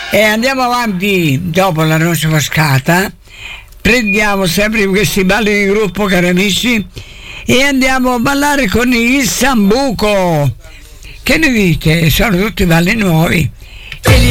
E andiamo avanti dopo la noce moscata. Prendiamo sempre questi balli di gruppo, cari amici, e andiamo a ballare con il sambuco. Che ne dite? Sono tutti balli nuovi.